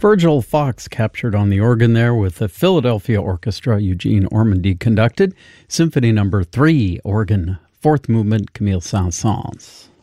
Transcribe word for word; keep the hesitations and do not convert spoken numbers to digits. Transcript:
Virgil Fox captured on the organ there with the Philadelphia Orchestra. Eugene Ormandy conducted. Symphony number three, organ, fourth movement, Camille Saint-Saëns.